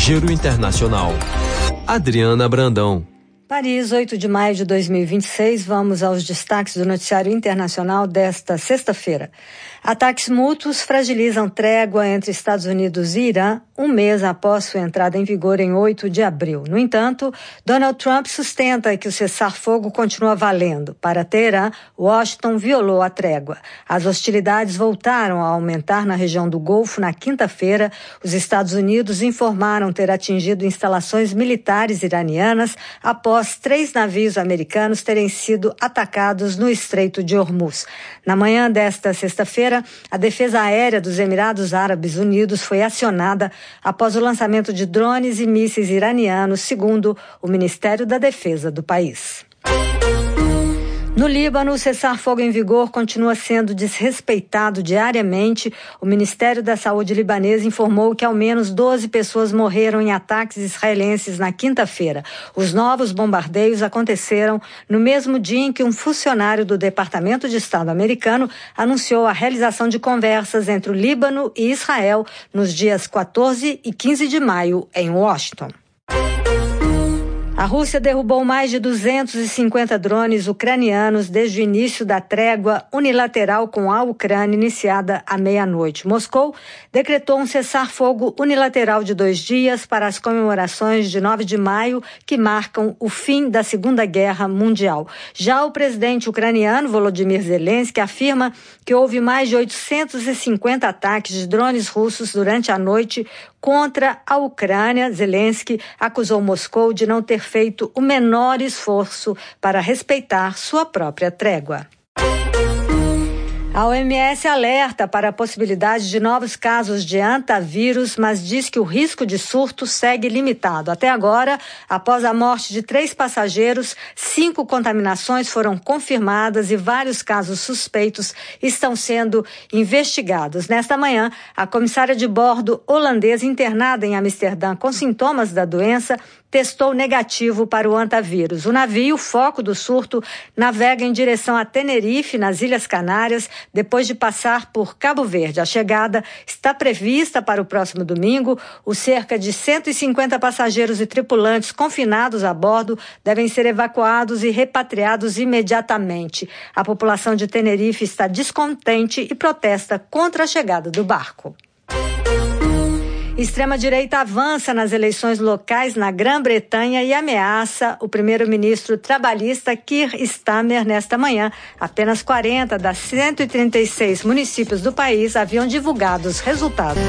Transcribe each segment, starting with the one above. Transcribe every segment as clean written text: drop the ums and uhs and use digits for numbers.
Giro Internacional. Adriana Brandão. Paris, 8 de maio de 2026, vamos aos destaques do noticiário internacional desta sexta-feira. Ataques mútuos fragilizam trégua entre Estados Unidos e Irã, um mês após sua entrada em vigor em 8 de abril. No entanto, Donald Trump sustenta que o cessar-fogo continua valendo. Para Teherã, Washington violou a trégua. As hostilidades voltaram a aumentar na região do Golfo na quinta-feira. Os Estados Unidos informaram ter atingido instalações militares iranianas após 3 navios americanos terem sido atacados no Estreito de Hormuz. Na manhã desta sexta-feira, a defesa aérea dos Emirados Árabes Unidos foi acionada após o lançamento de drones e mísseis iranianos, segundo o Ministério da Defesa do país. No Líbano, o cessar-fogo em vigor continua sendo desrespeitado diariamente. O Ministério da Saúde libanês informou que ao menos 12 pessoas morreram em ataques israelenses na quinta-feira. Os novos bombardeios aconteceram no mesmo dia em que um funcionário do Departamento de Estado americano anunciou a realização de conversas entre o Líbano e Israel nos dias 14 e 15 de maio em Washington. A Rússia derrubou mais de 250 drones ucranianos desde o início da trégua unilateral com a Ucrânia, iniciada à meia-noite. Moscou decretou um cessar-fogo unilateral de 2 dias para as comemorações de 9 de maio, que marcam o fim da Segunda Guerra Mundial. Já o presidente ucraniano, Volodymyr Zelensky, afirma que houve mais de 850 ataques de drones russos durante a noite contra a Ucrânia. Zelensky acusou Moscou de não ter feito o menor esforço para respeitar sua própria trégua. A OMS alerta para a possibilidade de novos casos de hantavírus, mas diz que o risco de surto segue limitado. Até agora, após a morte de 3 passageiros, 5 contaminações foram confirmadas e vários casos suspeitos estão sendo investigados. Nesta manhã, a comissária de bordo holandesa internada em Amsterdã com sintomas da doença testou negativo para o hantavírus. O navio, foco do surto, navega em direção a Tenerife, nas Ilhas Canárias, depois de passar por Cabo Verde. A chegada está prevista para o próximo domingo. Os cerca de 150 passageiros e tripulantes confinados a bordo devem ser evacuados e repatriados imediatamente. A população de Tenerife está descontente e protesta contra a chegada do barco. Extrema-direita avança nas eleições locais na Grã-Bretanha e ameaça o primeiro-ministro trabalhista Keir Starmer nesta manhã. Apenas 40 das 136 municípios do país haviam divulgado os resultados.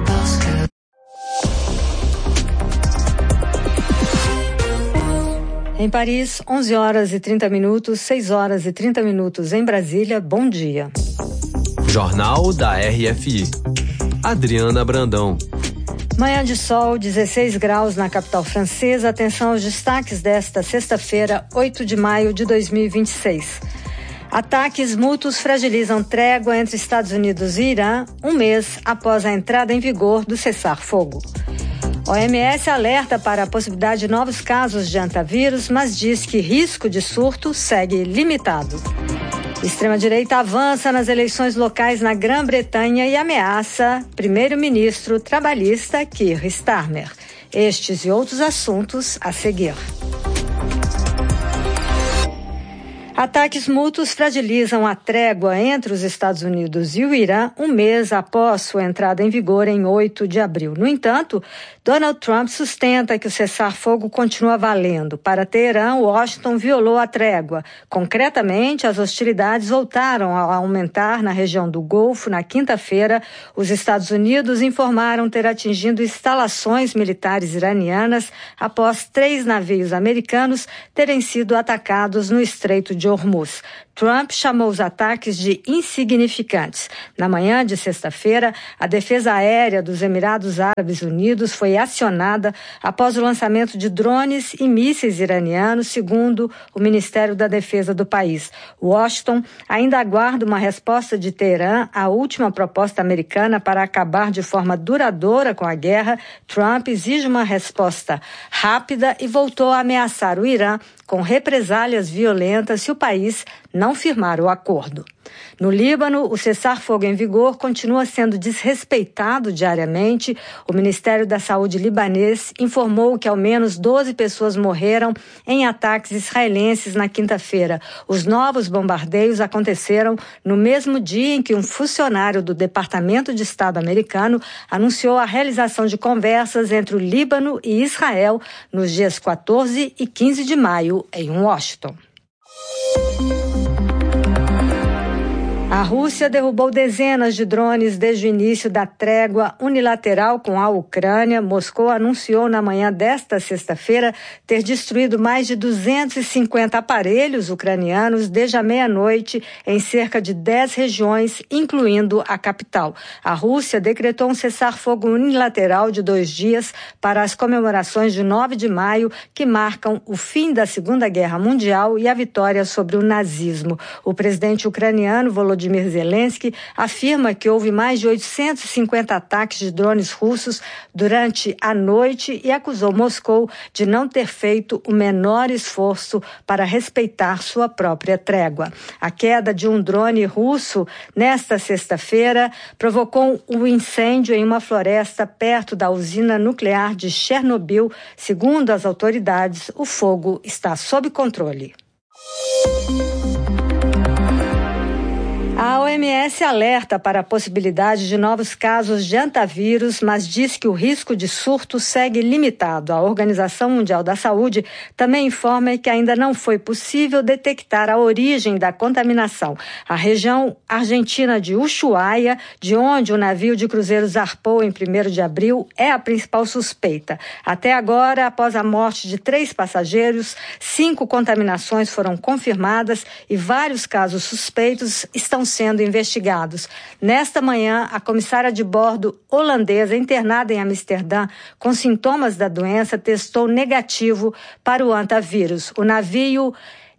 Em Paris, 11 horas e 30 minutos, 6 horas e 30 minutos em Brasília. Bom dia. Jornal da RFI. Adriana Brandão. Manhã de sol, 16 graus na capital francesa. Atenção aos destaques desta sexta-feira, 8 de maio de 2026. Ataques mútuos fragilizam trégua entre Estados Unidos e Irã, um mês após a entrada em vigor do cessar-fogo. OMS alerta para a possibilidade de novos casos de hantavírus, mas diz que risco de surto segue limitado. Extrema-direita avança nas eleições locais na Grã-Bretanha e ameaça primeiro-ministro trabalhista Keir Starmer. Estes e outros assuntos a seguir. Ataques mútuos fragilizam a trégua entre os Estados Unidos e o Irã um mês após sua entrada em vigor em 8 de abril. No entanto, Donald Trump sustenta que o cessar-fogo continua valendo. Para Teherã, Washington violou a trégua. Concretamente, as hostilidades voltaram a aumentar na região do Golfo. Na quinta-feira, os Estados Unidos informaram ter atingido instalações militares iranianas após 3 navios americanos terem sido atacados no Estreito de Hormuz. Trump chamou os ataques de insignificantes. Na manhã de sexta-feira, a defesa aérea dos Emirados Árabes Unidos foi acionada após o lançamento de drones e mísseis iranianos, segundo o Ministério da Defesa do país. Washington ainda aguarda uma resposta de Teherã à última proposta americana para acabar de forma duradoura com a guerra. Trump exige uma resposta rápida e voltou a ameaçar o Irã com represálias violentas se o país não firmar o acordo. No Líbano, o cessar-fogo em vigor continua sendo desrespeitado diariamente. O Ministério da Saúde libanês informou que ao menos 12 pessoas morreram em ataques israelenses na quinta-feira. Os novos bombardeios aconteceram no mesmo dia em que um funcionário do Departamento de Estado americano anunciou a realização de conversas entre o Líbano e Israel nos dias 14 e 15 de maio em Washington. A Rússia derrubou dezenas de drones desde o início da trégua unilateral com a Ucrânia. Moscou anunciou na manhã desta sexta-feira ter destruído mais de 250 aparelhos ucranianos desde a meia-noite em cerca de 10 regiões, incluindo a capital. A Rússia decretou um cessar-fogo unilateral de 2 dias para as comemorações de 9 de maio, que marcam o fim da Segunda Guerra Mundial e a vitória sobre o nazismo. O presidente ucraniano, Volodymyr Zelensky, afirma que houve mais de 850 ataques de drones russos durante a noite e acusou Moscou de não ter feito o menor esforço para respeitar sua própria trégua. A queda de um drone russo nesta sexta-feira provocou um incêndio em uma floresta perto da usina nuclear de Chernobyl. Segundo as autoridades, o fogo está sob controle. A OMS alerta para a possibilidade de novos casos de hantavírus, mas diz que o risco de surto segue limitado. A Organização Mundial da Saúde também informa que ainda não foi possível detectar a origem da contaminação. A região argentina de Ushuaia, de onde o navio de cruzeiro zarpou em 1º de abril, é a principal suspeita. Até agora, após a morte de 3 passageiros, 5 contaminações foram confirmadas e vários casos suspeitos estão sendo investigados. Nesta manhã, a comissária de bordo holandesa internada em Amsterdã com sintomas da doença testou negativo para o hantavírus. O navio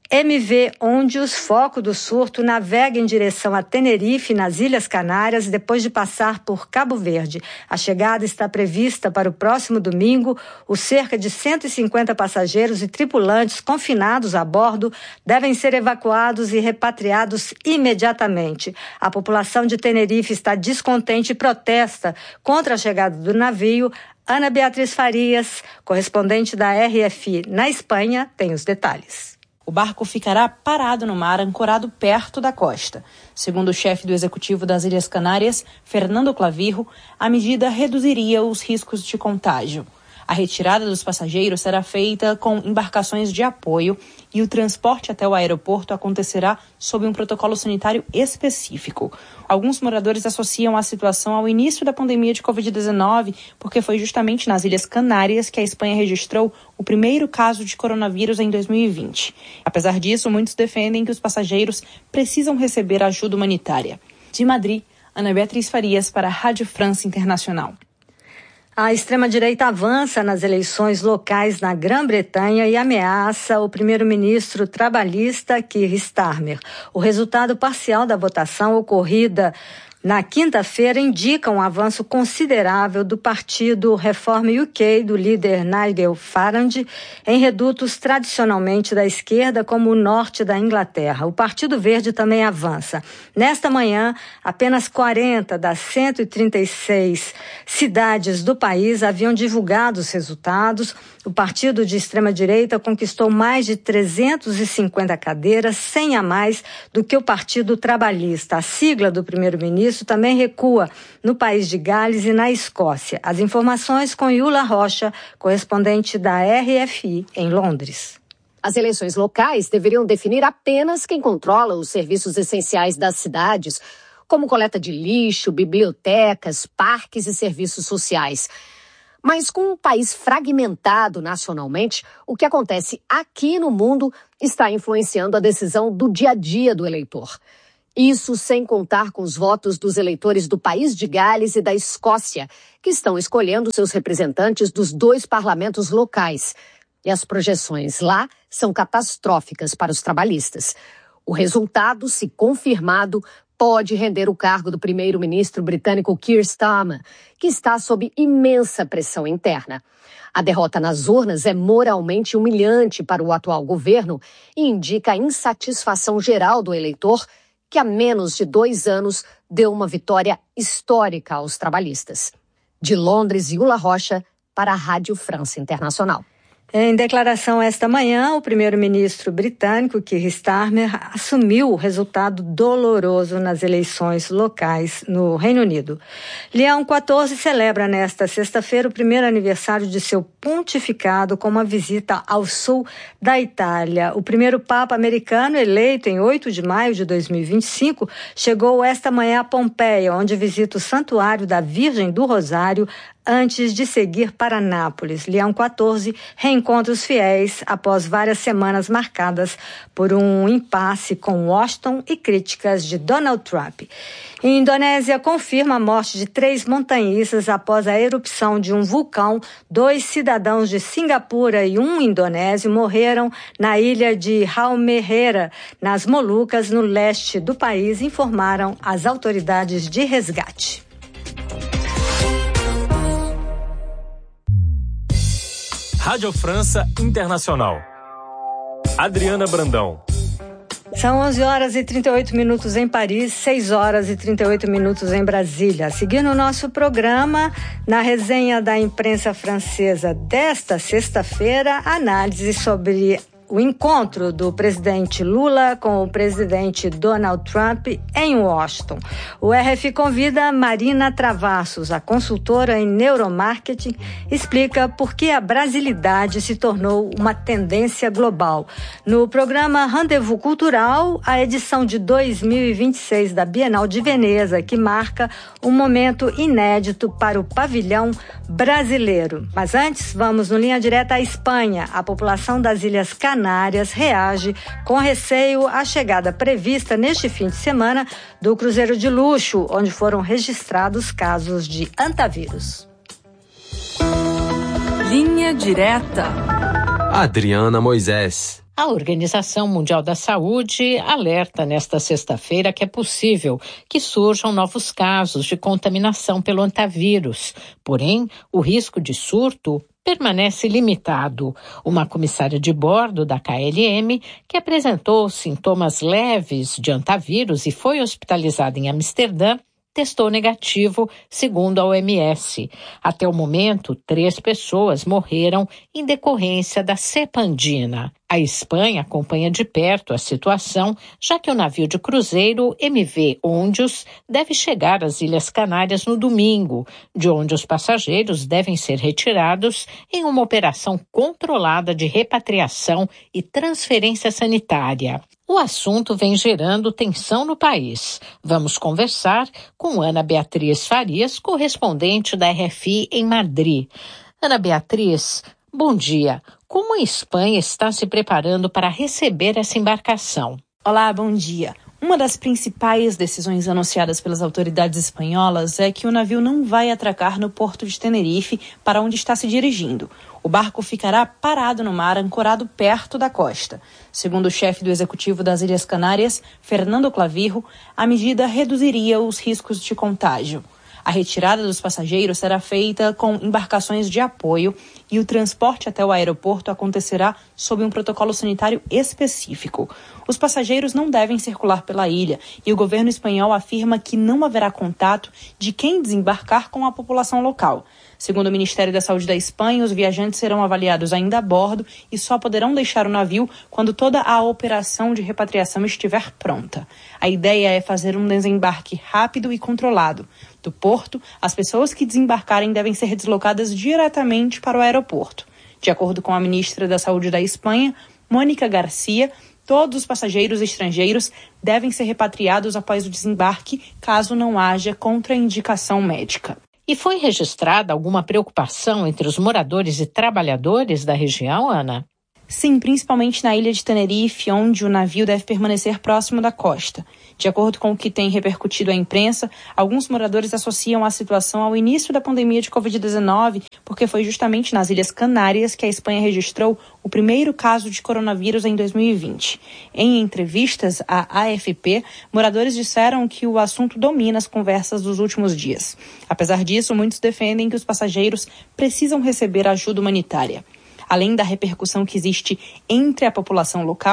MV Ondius, foco do surto, navega em direção a Tenerife, nas Ilhas Canárias, depois de passar por Cabo Verde. A chegada está prevista para o próximo domingo. Os cerca de 150 passageiros e tripulantes confinados a bordo devem ser evacuados e repatriados imediatamente. A população de Tenerife está descontente e protesta contra a chegada do navio. Ana Beatriz Farias, correspondente da RFI na Espanha, tem os detalhes. O barco ficará parado no mar, ancorado perto da costa. Segundo o chefe do executivo das Ilhas Canárias, Fernando Clavijo, a medida reduziria os riscos de contágio. A retirada dos passageiros será feita com embarcações de apoio e o transporte até o aeroporto acontecerá sob um protocolo sanitário específico. Alguns moradores associam a situação ao início da pandemia de Covid-19, porque foi justamente nas Ilhas Canárias que a Espanha registrou o primeiro caso de coronavírus em 2020. Apesar disso, muitos defendem que os passageiros precisam receber ajuda humanitária. De Madrid, Ana Beatriz Farias para a Rádio France Internacional. A extrema-direita avança nas eleições locais na Grã-Bretanha e ameaça o primeiro-ministro trabalhista Keir Starmer. O resultado parcial da votação ocorrida na quinta-feira indica um avanço considerável do partido Reform UK, do líder Nigel Farage, em redutos tradicionalmente da esquerda, como o norte da Inglaterra. O Partido Verde também avança. Nesta manhã, apenas 40 das 136 cidades do país haviam divulgado os resultados. O partido de extrema-direita conquistou mais de 350 cadeiras, 100 a mais do que o Partido Trabalhista. A sigla do primeiro-ministro também recua no país de Gales e na Escócia. As informações com Yula Rocha, correspondente da RFI em Londres. As eleições locais deveriam definir apenas quem controla os serviços essenciais das cidades, como coleta de lixo, bibliotecas, parques e serviços sociais. Mas com um país fragmentado nacionalmente, o que acontece aqui no mundo está influenciando a decisão do dia a dia do eleitor. Isso sem contar com os votos dos eleitores do país de Gales e da Escócia, que estão escolhendo seus representantes dos 2 parlamentos locais. E as projeções lá são catastróficas para os trabalhistas. O resultado, se confirmado, pode render o cargo do primeiro-ministro britânico Keir Starmer, que está sob imensa pressão interna. A derrota nas urnas é moralmente humilhante para o atual governo e indica a insatisfação geral do eleitor, que há menos de 2 anos deu uma vitória histórica aos trabalhistas. De Londres, Yula Rocha, para a Rádio França Internacional. Em declaração esta manhã, o primeiro-ministro britânico, Keir Starmer, assumiu o resultado doloroso nas eleições locais no Reino Unido. Leão XIV celebra nesta sexta-feira o primeiro aniversário de seu pontificado com uma visita ao sul da Itália. O primeiro papa americano, eleito em 8 de maio de 2025, chegou esta manhã a Pompeia, onde visita o Santuário da Virgem do Rosário, antes de seguir para Nápoles. Leão XIV reencontra os fiéis após várias semanas marcadas por um impasse com Washington e críticas de Donald Trump. A Indonésia confirma a morte de 3 montanhistas após a erupção de um vulcão. 2 cidadãos de Singapura e um indonésio morreram na ilha de Halmahera, nas Molucas, no leste do país, informaram as autoridades de resgate. Rádio França Internacional. Adriana Brandão. São 11 horas e 38 minutos em Paris, 6 horas e 38 minutos em Brasília. Seguindo o nosso programa, na resenha da imprensa francesa desta sexta-feira, análise sobre o encontro do presidente Lula com o presidente Donald Trump em Washington. O RFI convida Marina Travassos, a consultora em neuromarketing, explica por que a brasilidade se tornou uma tendência global. No programa Rendezvous Cultural, a edição de 2026 da Bienal de Veneza, que marca um momento inédito para o pavilhão brasileiro. Mas antes, vamos no Linha Direta à Espanha. A população das Ilhas Canárias reage com receio à chegada prevista neste fim de semana do cruzeiro de luxo, onde foram registrados casos de antavírus. Linha Direta. Adriana Moisés. A Organização Mundial da Saúde alerta nesta sexta-feira que é possível que surjam novos casos de contaminação pelo antavírus. Porém, o risco de surto permanece limitado. Uma comissária de bordo da KLM, que apresentou sintomas leves de antavírus e foi hospitalizada em Amsterdã, testou negativo, segundo a OMS. Até o momento, 3 pessoas morreram em decorrência da cepa andina. A Espanha acompanha de perto a situação, já que o navio de cruzeiro MV Ondius deve chegar às Ilhas Canárias no domingo, de onde os passageiros devem ser retirados em uma operação controlada de repatriação e transferência sanitária. O assunto vem gerando tensão no país. Vamos conversar com Ana Beatriz Farias, correspondente da RFI em Madrid. Ana Beatriz, bom dia. Como a Espanha está se preparando para receber essa embarcação? Olá, bom dia. Uma das principais decisões anunciadas pelas autoridades espanholas é que o navio não vai atracar no porto de Tenerife, para onde está se dirigindo. O barco ficará parado no mar, ancorado perto da costa. Segundo o chefe do executivo das Ilhas Canárias, Fernando Clavijo, a medida reduziria os riscos de contágio. A retirada dos passageiros será feita com embarcações de apoio e o transporte até o aeroporto acontecerá sob um protocolo sanitário específico. Os passageiros não devem circular pela ilha e o governo espanhol afirma que não haverá contato de quem desembarcar com a população local. Segundo o Ministério da Saúde da Espanha, os viajantes serão avaliados ainda a bordo e só poderão deixar o navio quando toda a operação de repatriação estiver pronta. A ideia é fazer um desembarque rápido e controlado. Do porto, as pessoas que desembarcarem devem ser deslocadas diretamente para o aeroporto. De acordo com a ministra da Saúde da Espanha, Mónica Garcia, todos os passageiros estrangeiros devem ser repatriados após o desembarque, caso não haja contraindicação médica. E foi registrada alguma preocupação entre os moradores e trabalhadores da região, Ana? Sim, principalmente na ilha de Tenerife, onde o navio deve permanecer próximo da costa. De acordo com o que tem repercutido à imprensa, alguns moradores associam a situação ao início da pandemia de Covid-19, porque foi justamente nas Ilhas Canárias que a Espanha registrou o primeiro caso de coronavírus em 2020. Em entrevistas à AFP, moradores disseram que o assunto domina as conversas dos últimos dias. Apesar disso, muitos defendem que os passageiros precisam receber ajuda humanitária. Além da repercussão que existe entre a população local,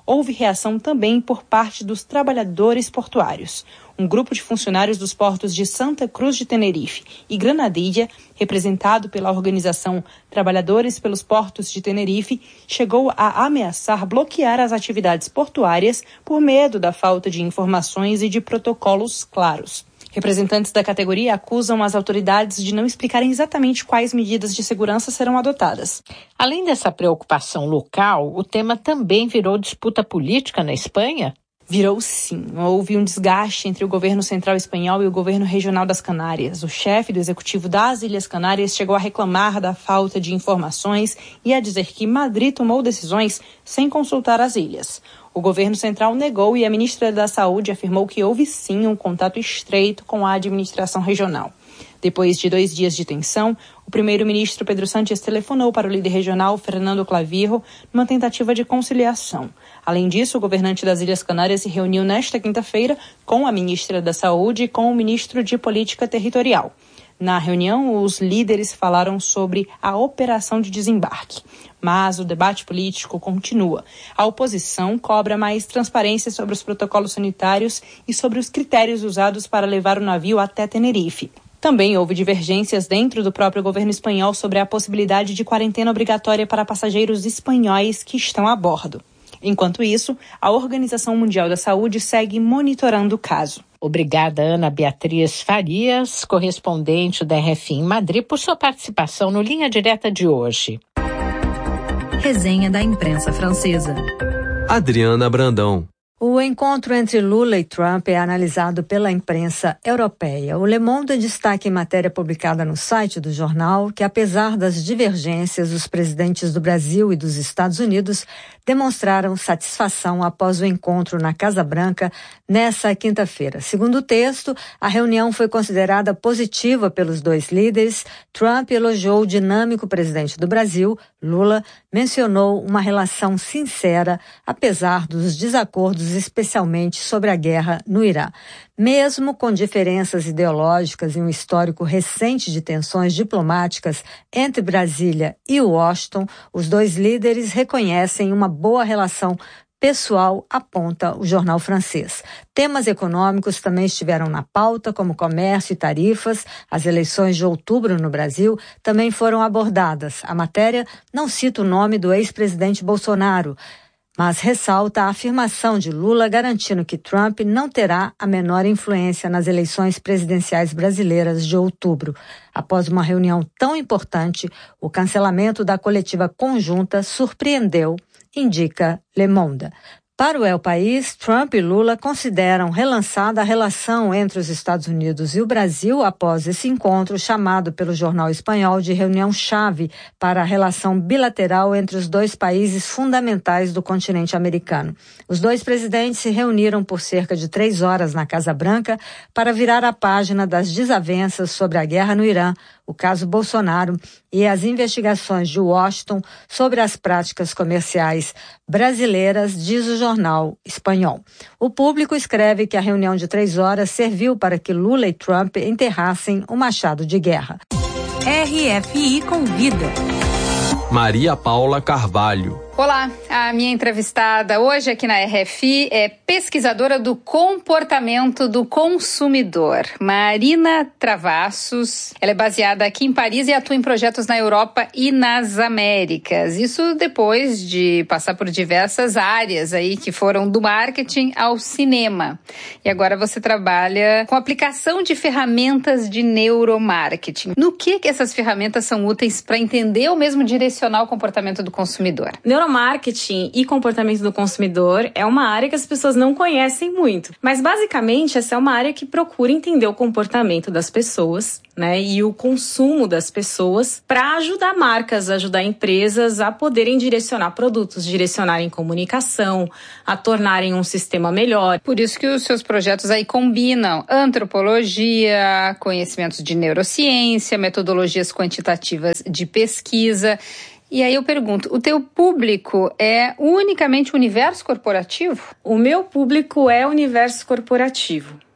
houve reação também por parte dos trabalhadores portuários. Um grupo de funcionários dos portos de Santa Cruz de Tenerife e Granadilla, representado pela organização Trabalhadores pelos Portos de Tenerife, chegou a ameaçar bloquear as atividades portuárias por medo da falta de informações e de protocolos claros. Representantes da categoria acusam as autoridades de não explicarem exatamente quais medidas de segurança serão adotadas. Além dessa preocupação local, o tema também virou disputa política na Espanha? Virou sim. Houve um desgaste entre o governo central espanhol e o governo regional das Canárias. O chefe do executivo das Ilhas Canárias chegou a reclamar da falta de informações e a dizer que Madrid tomou decisões sem consultar as ilhas. O governo central negou e a ministra da Saúde afirmou que houve sim um contato estreito com a administração regional. Depois de 2 dias de tensão, o primeiro-ministro Pedro Sánchez telefonou para o líder regional Fernando Clavijo numa tentativa de conciliação. Além disso, o governante das Ilhas Canárias se reuniu nesta quinta-feira com a ministra da Saúde e com o ministro de Política Territorial. Na reunião, os líderes falaram sobre a operação de desembarque. Mas o debate político continua. A oposição cobra mais transparência sobre os protocolos sanitários e sobre os critérios usados para levar o navio até Tenerife. Também houve divergências dentro do próprio governo espanhol sobre a possibilidade de quarentena obrigatória para passageiros espanhóis que estão a bordo. Enquanto isso, a Organização Mundial da Saúde segue monitorando o caso. Obrigada, Ana Beatriz Farias, correspondente da RFI em Madrid, por sua participação no Linha Direta de hoje. Resenha da imprensa francesa. Adriana Brandão. O encontro entre Lula e Trump é analisado pela imprensa europeia. O Le Monde destaca em matéria publicada no site do jornal que, apesar das divergências, os presidentes do Brasil e dos Estados Unidos demonstraram satisfação após o encontro na Casa Branca nessa quinta-feira. Segundo o texto, a reunião foi considerada positiva pelos dois líderes. Trump elogiou o dinâmico presidente do Brasil. Lula mencionou uma relação sincera, apesar dos desacordos, especialmente sobre a guerra no Irã. Mesmo com diferenças ideológicas e um histórico recente de tensões diplomáticas entre Brasília e Washington, os dois líderes reconhecem uma boa relação pessoal, aponta o jornal francês. Temas econômicos também estiveram na pauta, como comércio e tarifas. As eleições de outubro no Brasil também foram abordadas. A matéria não cita o nome do ex-presidente Bolsonaro, mas ressalta a afirmação de Lula garantindo que Trump não terá a menor influência nas eleições presidenciais brasileiras de outubro. Após uma reunião tão importante, o cancelamento da coletiva conjunta surpreendeu, indica Le Monde. Para o El País, Trump e Lula consideram relançada a relação entre os Estados Unidos e o Brasil após esse encontro, chamado pelo jornal espanhol de reunião-chave para a relação bilateral entre os dois países fundamentais do continente americano. Os dois presidentes se reuniram por cerca de 3 horas na Casa Branca para virar a página das desavenças sobre a guerra no Irã, o caso Bolsonaro e as investigações de Washington sobre as práticas comerciais brasileiras, diz o jornal espanhol. O Público escreve que a reunião de 3 horas serviu para que Lula e Trump enterrassem o machado de guerra. RFI Convida. Maria Paula Carvalho. Olá, a minha entrevistada hoje aqui na RFI é pesquisadora do comportamento do consumidor, Marina Travassos. Ela é baseada aqui em Paris e atua em projetos na Europa e nas Américas. Isso depois de passar por diversas áreas aí que foram do marketing ao cinema. E agora você trabalha com aplicação de ferramentas de neuromarketing. No que essas ferramentas são úteis para entender ou mesmo direcionar o comportamento do consumidor? Neuromarketing e comportamento do consumidor é uma área que as pessoas não conhecem muito. Mas, basicamente, essa é uma área que procura entender o comportamento das pessoas, né, e o consumo das pessoas para ajudar marcas, ajudar empresas a poderem direcionar produtos, direcionarem comunicação, a tornarem um sistema melhor. Por isso que os seus projetos aí combinam antropologia, conhecimentos de neurociência, metodologias quantitativas de pesquisa. E aí eu pergunto, o teu público é unicamente o universo corporativo? O meu público é o universo corporativo.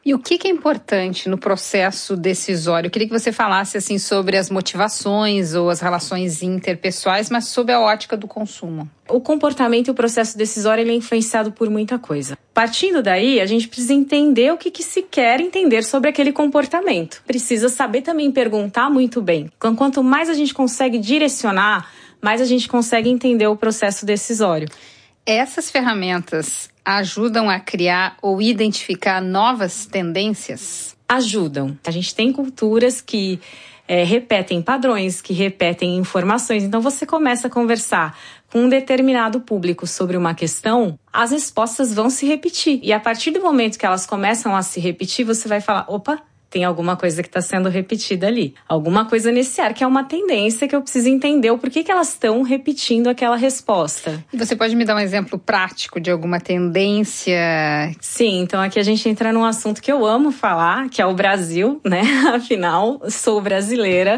E o que é importante no processo decisório? Eu queria que você falasse assim, sobre as motivações ou as relações interpessoais, mas sob a ótica do consumo. O comportamento e o processo decisório ele é influenciado por muita coisa. Partindo daí, a gente precisa entender o que se quer entender sobre aquele comportamento. Precisa saber também perguntar muito bem. Então, quanto mais a gente consegue direcionar, mais a gente consegue entender o processo decisório. Essas ferramentas ajudam a criar ou identificar novas tendências? Ajudam. A gente tem culturas que repetem padrões, que repetem informações. Então, você começa a conversar com um determinado público sobre uma questão, as respostas vão se repetir. E a partir do momento que elas começam a se repetir, você vai falar, opa, tem alguma coisa que está sendo repetida ali. Alguma coisa nesse ar, que é uma tendência que eu preciso entender o porquê que elas estão repetindo aquela resposta. E você pode me dar um exemplo prático de alguma tendência? Sim, então aqui a gente entra num assunto que eu amo falar, que é o Brasil, né? Afinal, sou brasileira.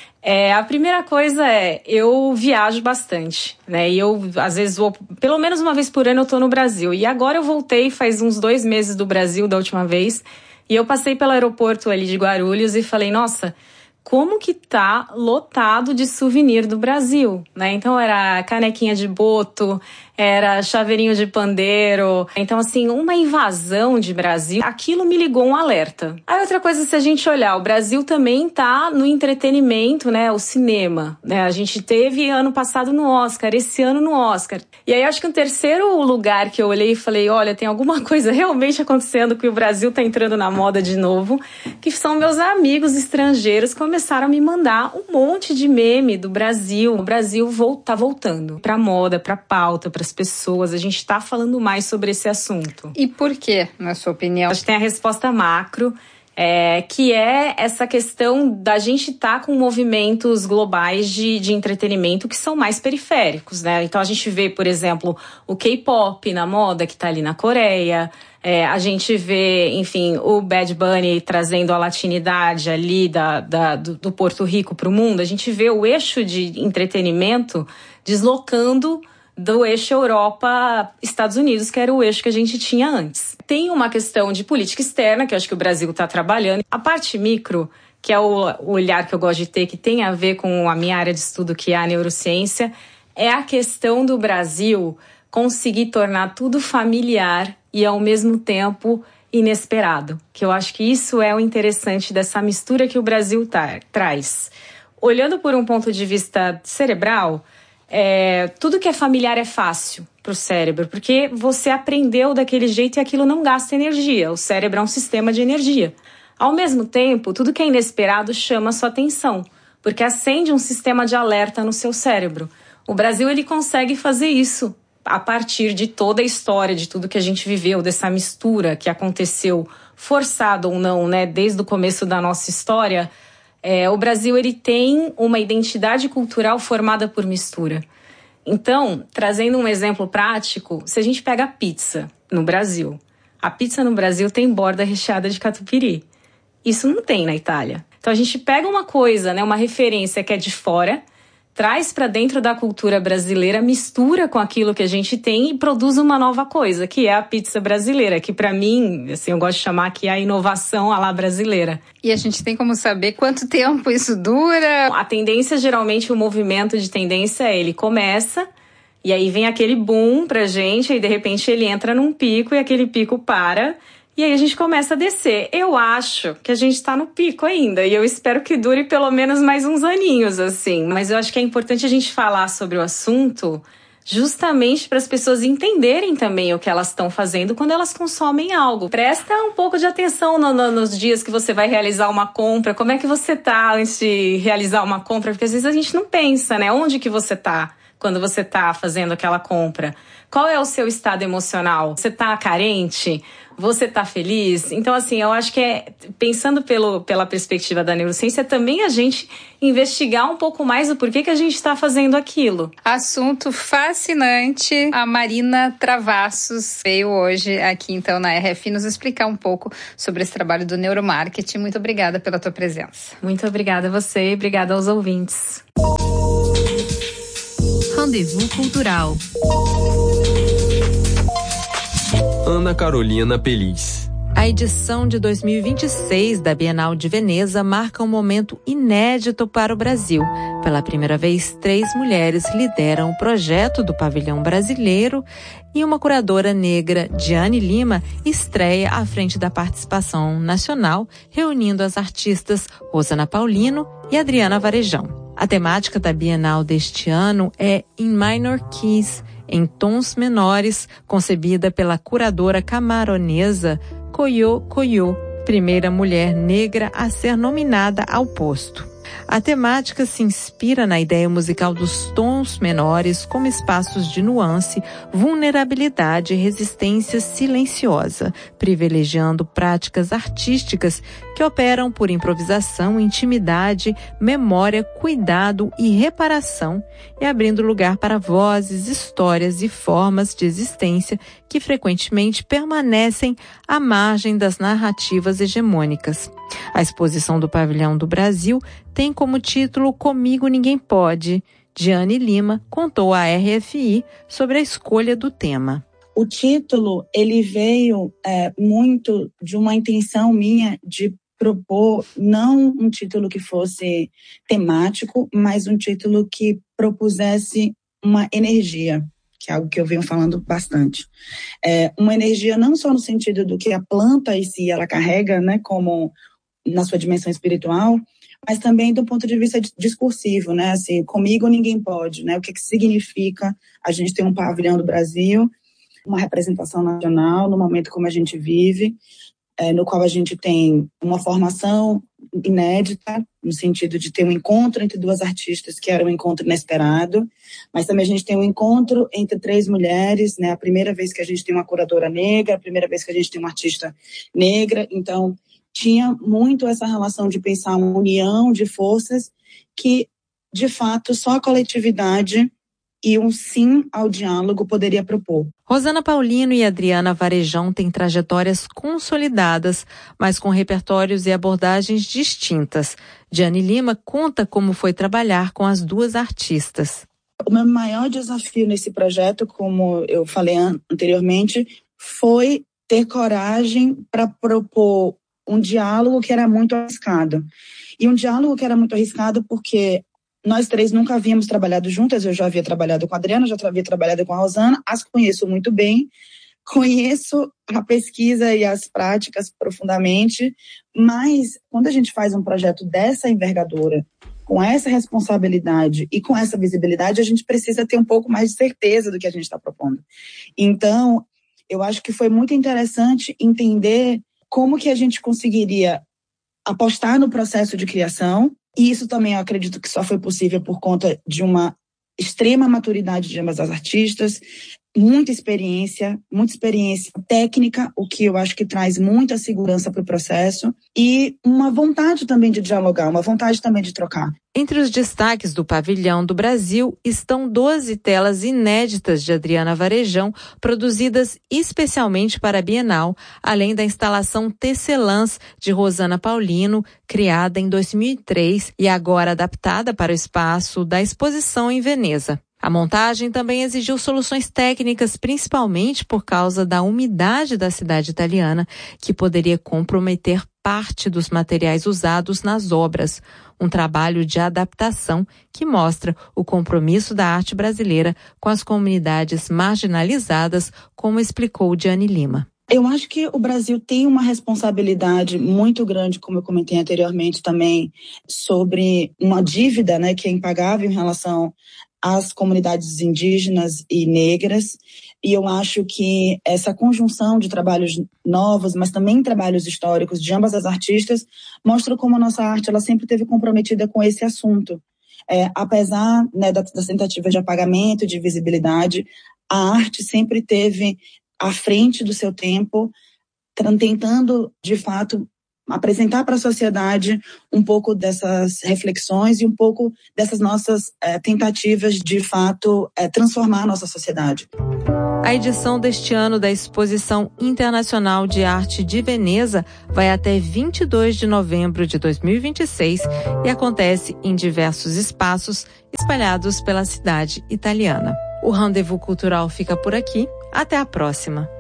A primeira coisa eu viajo bastante, né? E eu, às vezes, vou, pelo menos uma vez por ano eu tô no Brasil. E agora eu voltei faz uns 2 meses do Brasil, da última vez. E eu passei pelo aeroporto ali de Guarulhos e falei, nossa, como que tá lotado de souvenir do Brasil, né? Então era canequinha de boto, era chaveirinho de pandeiro. Então, assim, uma invasão de Brasil, aquilo me ligou um alerta. Aí outra coisa, se a gente olhar, o Brasil também tá no entretenimento, né? O cinema, né? A gente teve ano passado no Oscar, esse ano no Oscar. E aí acho que o terceiro lugar que eu olhei e falei, olha, tem alguma coisa realmente acontecendo que o Brasil tá entrando na moda de novo, que são meus amigos estrangeiros que começaram a me mandar um monte de meme do Brasil. O Brasil tá voltando pra moda, pra pauta, pra as pessoas, a gente está falando mais sobre esse assunto. E por quê, na sua opinião? Acho que tem a resposta macro, que é essa questão da gente estar com movimentos globais de entretenimento que são mais periféricos, né? Então a gente vê, por exemplo, o K-pop na moda, que está ali na Coreia. A gente vê, enfim, o Bad Bunny trazendo a latinidade ali do Porto Rico para o mundo. A gente vê o eixo de entretenimento deslocando do eixo Europa-Estados Unidos, que era o eixo que a gente tinha antes. Tem uma questão de política externa, que eu acho que o Brasil está trabalhando. A parte micro, que é o olhar que eu gosto de ter, que tem a ver com a minha área de estudo, que é a neurociência, é a questão do Brasil conseguir tornar tudo familiar e, ao mesmo tempo, inesperado. Que eu acho que isso é o interessante dessa mistura que o Brasil traz. Olhando por um ponto de vista cerebral, tudo que é familiar é fácil para o cérebro, porque você aprendeu daquele jeito e aquilo não gasta energia. O cérebro é um sistema de energia. Ao mesmo tempo, tudo que é inesperado chama a sua atenção, porque acende um sistema de alerta no seu cérebro. O Brasil ele consegue fazer isso a partir de toda a história, de tudo que a gente viveu, dessa mistura que aconteceu, forçado ou não, né, desde o começo da nossa história. O Brasil ele tem uma identidade cultural formada por mistura. Então, trazendo um exemplo prático, se a gente pega a pizza no Brasil, a pizza no Brasil tem borda recheada de catupiry. Isso não tem na Itália. Então, a gente pega uma coisa, né, uma referência que é de fora, traz para dentro da cultura brasileira, mistura com aquilo que a gente tem e produz uma nova coisa, que é a pizza brasileira, que para mim, assim, eu gosto de chamar que é a inovação à la brasileira. E a gente tem como saber quanto tempo isso dura? A tendência, geralmente, o movimento de tendência, ele começa e aí vem aquele boom pra gente e de repente ele entra num pico e aquele pico para. E aí a gente começa a descer. Eu acho que a gente tá no pico ainda. E eu espero que dure pelo menos mais uns aninhos, assim. Mas eu acho que é importante a gente falar sobre o assunto justamente para as pessoas entenderem também o que elas estão fazendo quando elas consomem algo. Presta um pouco de atenção nos dias que você vai realizar uma compra. Como é que você tá antes de realizar uma compra? Porque às vezes a gente não pensa, né? Onde que você tá quando você tá fazendo aquela compra? Qual é o seu estado emocional? Você tá carente? Você tá feliz? Então, assim, eu acho que pensando pela perspectiva da neurociência, também a gente investigar um pouco mais o porquê que a gente está fazendo aquilo. Assunto fascinante. A Marina Travassos veio hoje aqui, então, na RFI, nos explicar um pouco sobre esse trabalho do neuromarketing. Muito obrigada pela tua presença. Muito obrigada a você e obrigada aos ouvintes. Rendezvous Cultural. Ana Carolina Peliz. A A edição de 2026 da Bienal de Veneza marca um momento inédito para o Brasil. Pela primeira vez, 3 mulheres lideram o projeto do pavilhão brasileiro e uma curadora negra, Diane Lima, estreia à frente da participação nacional, reunindo as artistas Rosana Paulino e Adriana Varejão. A temática da Bienal deste ano é In Minor Keys, em tons menores, concebida pela curadora camaronesa Koyo Koyo, primeira mulher negra a ser nominada ao posto. A temática se inspira na ideia musical dos tons menores como espaços de nuance, vulnerabilidade e resistência silenciosa, privilegiando práticas artísticas que operam por improvisação, intimidade, memória, cuidado e reparação, e abrindo lugar para vozes, histórias e formas de existência que frequentemente permanecem à margem das narrativas hegemônicas. A exposição do Pavilhão do Brasil tem como título Comigo Ninguém Pode. Diane Lima contou à RFI sobre a escolha do tema. O título ele veio muito de uma intenção minha de propor não um título que fosse temático, mas um título que propusesse uma energia, que é algo que eu venho falando bastante. Uma energia não só no sentido do que a planta em si ela carrega, né, como na sua dimensão espiritual, mas também do ponto de vista discursivo, né, assim, comigo ninguém pode, né, o que significa a gente ter um pavilhão do Brasil, uma representação nacional no momento como a gente vive, no qual a gente tem uma formação inédita, no sentido de ter um encontro entre 2 artistas, que era um encontro inesperado, mas também a gente tem um encontro entre 3 mulheres, né, a primeira vez que a gente tem uma curadora negra, a primeira vez que a gente tem uma artista negra, então tinha muito essa relação de pensar uma união de forças que, de fato, só a coletividade e um sim ao diálogo poderia propor. Rosana Paulino e Adriana Varejão têm trajetórias consolidadas, mas com repertórios e abordagens distintas. Diane Lima conta como foi trabalhar com as 2 artistas. O meu maior desafio nesse projeto, como eu falei anteriormente, foi ter coragem para propor um diálogo que era muito arriscado. E um diálogo que era muito arriscado porque nós 3 nunca havíamos trabalhado juntas, eu já havia trabalhado com a Adriana, já havia trabalhado com a Rosana, as conheço muito bem, conheço a pesquisa e as práticas profundamente, mas quando a gente faz um projeto dessa envergadura, com essa responsabilidade e com essa visibilidade, a gente precisa ter um pouco mais de certeza do que a gente está propondo. Então, eu acho que foi muito interessante entender como que a gente conseguiria apostar no processo de criação, e isso também eu acredito que só foi possível por conta de uma extrema maturidade de ambas as artistas, muita experiência técnica, o que eu acho que traz muita segurança para o processo, e uma vontade também de dialogar, uma vontade também de trocar. Entre os destaques do Pavilhão do Brasil estão 12 telas inéditas de Adriana Varejão, produzidas especialmente para a Bienal, além da instalação Tecelãs de Rosana Paulino, criada em 2003 e agora adaptada para o espaço da exposição em Veneza. A montagem também exigiu soluções técnicas, principalmente por causa da umidade da cidade italiana, que poderia comprometer parte dos materiais usados nas obras. Um trabalho de adaptação que mostra o compromisso da arte brasileira com as comunidades marginalizadas, como explicou Diane Lima. Eu acho que o Brasil tem uma responsabilidade muito grande, como eu comentei anteriormente também, sobre uma dívida, né, que é impagável em relação às comunidades indígenas e negras. E eu acho que essa conjunção de trabalhos novos, mas também trabalhos históricos de ambas as artistas, mostra como a nossa arte ela sempre esteve comprometida com esse assunto. Apesar, né, das tentativas de apagamento, de visibilidade, a arte sempre esteve à frente do seu tempo, tentando, de fato, apresentar para a sociedade um pouco dessas reflexões e um pouco dessas nossas tentativas de fato transformar a nossa sociedade. A edição deste ano da Exposição Internacional de Arte de Veneza vai até 22 de novembro de 2026 e acontece em diversos espaços espalhados pela cidade italiana. O Rendezvous Cultural fica por aqui. Até a próxima!